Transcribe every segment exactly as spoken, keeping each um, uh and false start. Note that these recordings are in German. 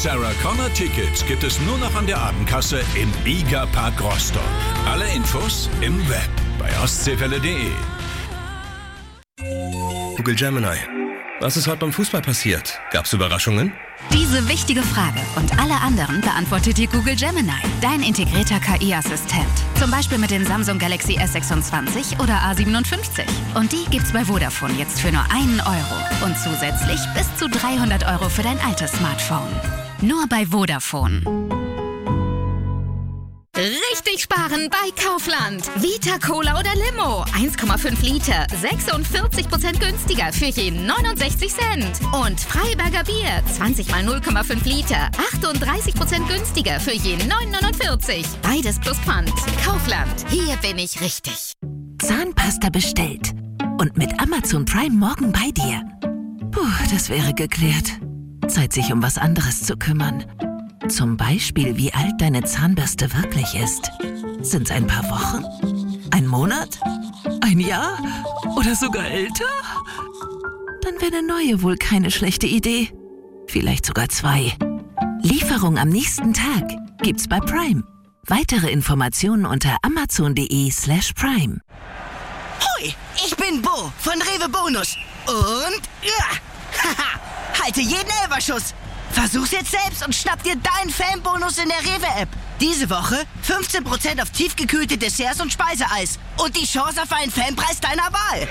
Sarah Connor Tickets gibt es nur noch an der Abendkasse im Biga Park Rostock. Alle Infos im Web bei ostseewelle punkt de. Google Gemini. Was ist heute beim Fußball passiert? Gab's Überraschungen? Diese wichtige Frage und alle anderen beantwortet dir Google Gemini, dein integrierter K I-Assistent. Zum Beispiel mit den Samsung Galaxy S sechsundzwanzig oder A siebenundfünfzig. Und die gibt's bei Vodafone jetzt für nur einen Euro. Und zusätzlich bis zu dreihundert Euro für dein altes Smartphone. Nur bei Vodafone. Richtig sparen bei Kaufland. Vita Cola oder Limo. eins Komma fünf Liter. sechsundvierzig Prozent günstiger für je neunundsechzig Cent. Und Freiberger Bier. zwanzig mal null Komma fünf Liter. achtunddreißig Prozent günstiger für je neun Komma neunundvierzig. Beides plus Pfand. Kaufland. Hier bin ich richtig. Zahnpasta bestellt. Und mit Amazon Prime morgen bei dir. Puh, das wäre geklärt. Zeit, sich um was anderes zu kümmern. Zum Beispiel, wie alt deine Zahnbürste wirklich ist. Sind's ein paar Wochen? Ein Monat? Ein Jahr? Oder sogar älter? Dann wäre eine neue wohl keine schlechte Idee. Vielleicht sogar zwei. Lieferung am nächsten Tag gibt's bei Prime. Weitere Informationen unter amazon.de slash prime. Hoi, ich bin Bo von Rewe Bonus. Und ja, haha, halte jeden Elferschuss. Versuch's jetzt selbst und schnapp dir deinen Fanbonus in der Rewe-App. Diese Woche fünfzehn Prozent auf tiefgekühlte Desserts und Speiseeis. Und die Chance auf einen Fanpreis deiner Wahl.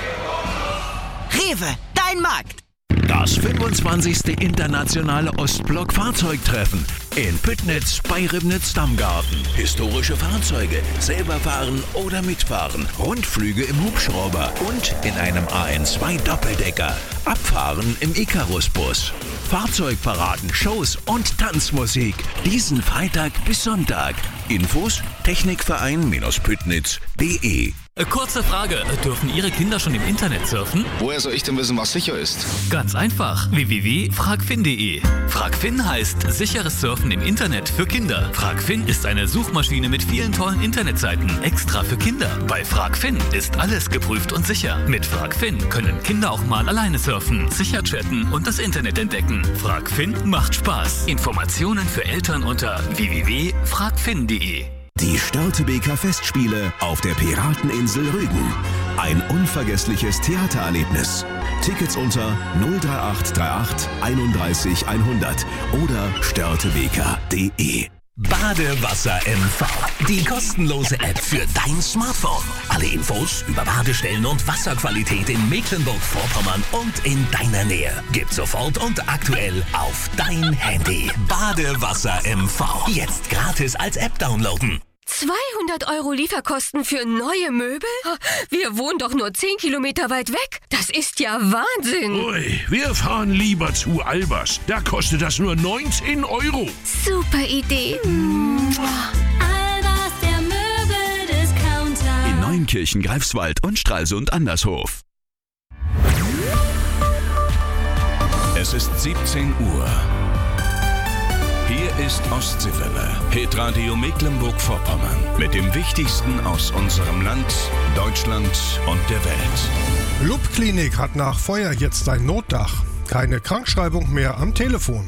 Rewe, dein Markt. Das fünfundzwanzigste internationale Ostblock-Fahrzeugtreffen in Püttnitz bei Ribnitz-Dammgarten. Historische Fahrzeuge, selber fahren oder mitfahren, Rundflüge im Hubschrauber und in einem A N zwei Doppeldecker. Abfahren im Icarus-Bus. Fahrzeugparaden, Shows und Tanzmusik. Diesen Freitag bis Sonntag. Infos technikverein-püttnitz punkt de. Kurze Frage, dürfen Ihre Kinder schon im Internet surfen? Woher soll ich denn wissen, was sicher ist? Ganz einfach, w w w punkt fragfin punkt de. Fragfin heißt sicheres Surfen im Internet für Kinder. Fragfin ist eine Suchmaschine mit vielen tollen Internetseiten, extra für Kinder. Bei Fragfin ist alles geprüft und sicher. Mit Fragfin können Kinder auch mal alleine surfen, sicher chatten und das Internet entdecken. Fragfin macht Spaß. Informationen für Eltern unter w w w punkt fragfin punkt de. Die Störtebeker Festspiele auf der Pirateninsel Rügen. Ein unvergessliches Theatererlebnis. Tickets unter null drei acht drei acht einunddreißig hundert oder störtebeker punkt de. Badewasser M V, die kostenlose App für dein Smartphone. Alle Infos über Badestellen und Wasserqualität in Mecklenburg-Vorpommern und in deiner Nähe. Gib sofort und aktuell auf dein Handy. Badewasser M V. Jetzt gratis als App downloaden. zweihundert Euro Lieferkosten für neue Möbel? Wir wohnen doch nur zehn Kilometer weit weg. Das ist ja Wahnsinn. Ui, wir fahren lieber zu Albers. Da kostet das nur neunzehn Euro. Super Idee. Albers, der Möbeldiscounter. In Neunkirchen, Greifswald und Stralsund Andershof. Es ist siebzehn Uhr. Hier ist Ostseewelle, Hitradio Mecklenburg-Vorpommern. Mit dem Wichtigsten aus unserem Land, Deutschland und der Welt. Lub-Klinik hat nach Feuer jetzt ein Notdach. Keine Krankschreibung mehr am Telefon.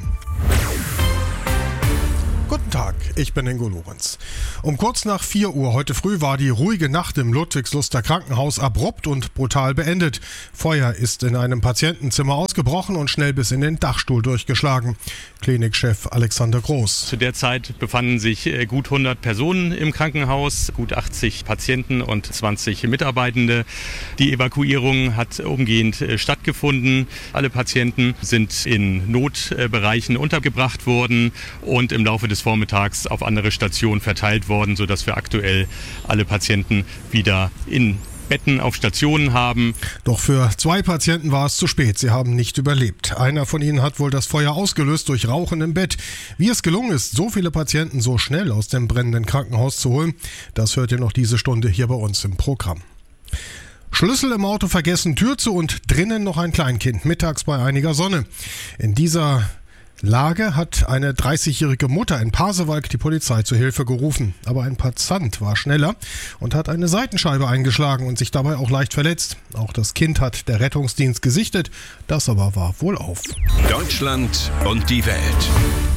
Guten Tag, ich bin Ingo Lorenz. Um kurz nach vier Uhr heute früh war die ruhige Nacht im Ludwigsluster Krankenhaus abrupt und brutal beendet. Feuer ist in einem Patientenzimmer ausgebrochen und schnell bis in den Dachstuhl durchgeschlagen. Klinikchef Alexander Groß. Zu der Zeit befanden sich gut hundert Personen im Krankenhaus, gut achtzig Patienten und zwanzig Mitarbeitende. Die Evakuierung hat umgehend stattgefunden. Alle Patienten sind in Notbereichen untergebracht worden und im Laufe des Vormittags auf andere Stationen verteilt worden, sodass wir aktuell alle Patienten wieder in Betten auf Stationen haben. Doch für zwei Patienten war es zu spät. Sie haben nicht überlebt. Einer von ihnen hat wohl das Feuer ausgelöst durch Rauchen im Bett. Wie es gelungen ist, so viele Patienten so schnell aus dem brennenden Krankenhaus zu holen, das hört ihr noch diese Stunde hier bei uns im Programm. Schlüssel im Auto vergessen, Tür zu und drinnen noch ein Kleinkind, mittags bei einiger Sonne. In dieser Lage hat eine dreißigjährige Mutter in Pasewalk die Polizei zu Hilfe gerufen. Aber ein Passant war schneller und hat eine Seitenscheibe eingeschlagen und sich dabei auch leicht verletzt. Auch das Kind hat der Rettungsdienst gesichtet, das aber war wohlauf. Deutschland und die Welt.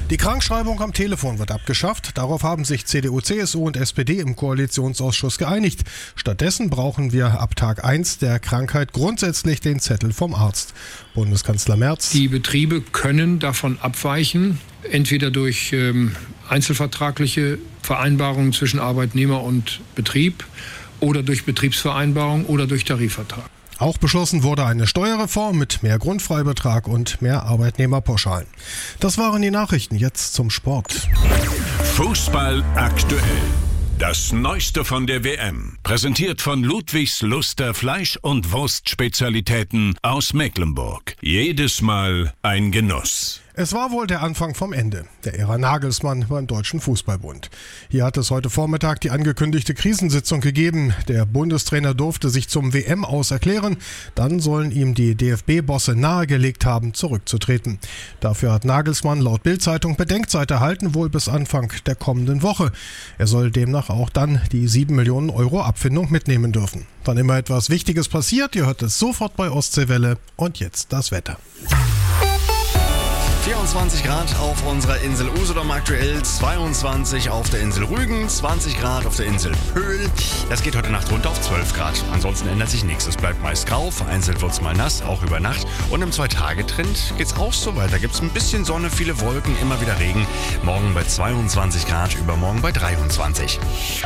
Die Krankschreibung am Telefon wird abgeschafft. Darauf haben sich C D U, C S U und S P D im Koalitionsausschuss geeinigt. Stattdessen brauchen wir ab Tag eins der Krankheit grundsätzlich den Zettel vom Arzt. Bundeskanzler Merz. Die Betriebe können davon abweichen, entweder durch ähm, einzelvertragliche Vereinbarungen zwischen Arbeitnehmer und Betrieb oder durch Betriebsvereinbarung oder durch Tarifvertrag. Auch beschlossen wurde eine Steuerreform mit mehr Grundfreibetrag und mehr Arbeitnehmerpauschalen. Das waren die Nachrichten. Jetzt zum Sport. Fußball aktuell. Das Neueste von der W M. Präsentiert von Ludwigs Luster Fleisch- und Wurstspezialitäten aus Mecklenburg. Jedes Mal ein Genuss. Es war wohl der Anfang vom Ende der Ära Nagelsmann beim Deutschen Fußballbund. Hier hat es heute Vormittag die angekündigte Krisensitzung gegeben. Der Bundestrainer durfte sich zum W M-Aus erklären. Dann sollen ihm die D F B-Bosse nahegelegt haben, zurückzutreten. Dafür hat Nagelsmann laut Bild-Zeitung Bedenkzeit erhalten, wohl bis Anfang der kommenden Woche. Er soll demnach auch dann die sieben Millionen Euro Abfindung mitnehmen dürfen. Wann immer etwas Wichtiges passiert, ihr hört es sofort bei Ostseewelle. Und jetzt das Wetter. vierundzwanzig Grad auf unserer Insel Usedom aktuell, zweiundzwanzig auf der Insel Rügen, zwanzig Grad auf der Insel Pöhl. Das geht heute Nacht runter auf zwölf Grad. Ansonsten ändert sich nichts. Es bleibt meist grau, vereinzelt wird es mal nass, auch über Nacht. Und im Zwei-Tage-Trend geht es auch so weiter. Gibt es ein bisschen Sonne, viele Wolken, immer wieder Regen. Morgen bei zweiundzwanzig Grad, übermorgen bei dreiundzwanzig.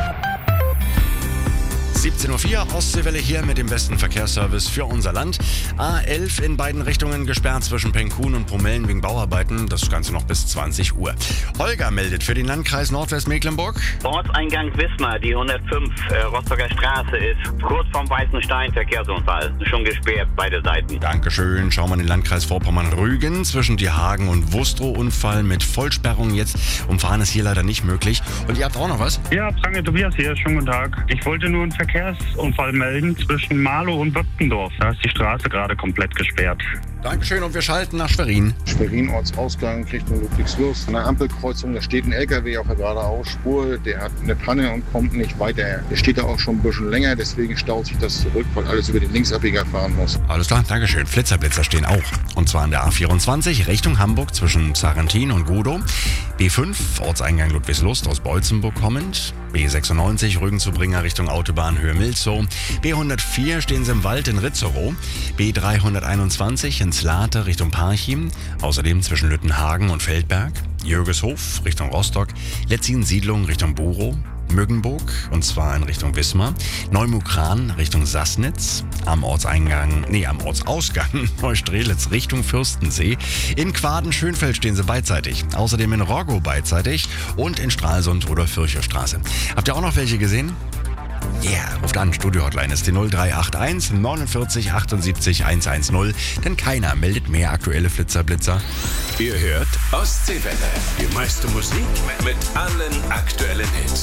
siebzehn Uhr vier, Ostseewelle hier mit dem besten Verkehrsservice für unser Land. A elf in beiden Richtungen gesperrt zwischen Penkhuhn und Promellen wegen Bauarbeiten. Das Ganze noch bis zwanzig Uhr. Holger meldet für den Landkreis Nordwestmecklenburg. Ortseingang Wismar, die hundertfünf, äh, Rostocker Straße ist kurz vorm Weißen Stein, Verkehrsunfall. Schon gesperrt, beide Seiten. Dankeschön. Schauen wir in den Landkreis Vorpommern-Rügen. Zwischen Diehagen und Wustrow Unfall mit Vollsperrung jetzt. Umfahren ist hier leider nicht möglich. Und ihr habt auch noch was? Ja, Prange Tobias hier. Schönen guten Tag. Ich wollte nur einen Verkehrsunfall melden zwischen Marlow und Böptendorf. Da ist die Straße gerade komplett gesperrt. Dankeschön und wir schalten nach Schwerin. Schwerin, Ortsausgang, Richtung Ludwigslust. An der Ampelkreuzung, da steht ein L K W auf der Geradeausspur. Der hat eine Panne und kommt nicht weiter. Der steht da auch schon ein bisschen länger, deswegen staut sich das zurück, weil alles über den Linksabbieger fahren muss. Alles klar, Dankeschön. Flitzer-Blitzer stehen auch. Und zwar an der A vierundzwanzig Richtung Hamburg zwischen Sarrentin und Gudow. B fünf, Ortseingang Ludwigslust aus Beutzenburg kommend. B sechsundneunzig, Rügen-zu-Bringer Richtung Autobahn Höhe Milzow. B hundertvier stehen sie im Wald in Ritzerow. B dreihunderteinundzwanzig ins Late Richtung Parchim. Außerdem zwischen Lüttenhagen und Feldberg. Jürgeshof Richtung Rostock. Letzin-Siedlung Richtung Burow. Müggenburg, und zwar in Richtung Wismar. Neumukran Richtung Sassnitz. Am Ortseingang, nee, am Ortsausgang Neustrelitz Richtung Fürstensee. In Quaden-Schönfeld stehen sie beidseitig. Außerdem in Roggow beidseitig und in Stralsund oder Fürcherstraße. Habt ihr auch noch welche gesehen? Ja, yeah, ruft an, Studio-Hotline ist die null drei acht eins neunundvierzig achtundsiebzig hundertzehn, denn keiner meldet mehr aktuelle Flitzer-Blitzer. Ihr hört Ostseewelle, die meiste Musik mit allen aktuellen Hits.